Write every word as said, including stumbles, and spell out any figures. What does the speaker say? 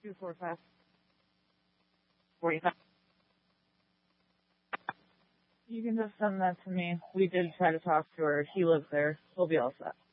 Two four five. Forty-five. You can just send that to me. We did try to talk to her. He lives there. He'll be all set.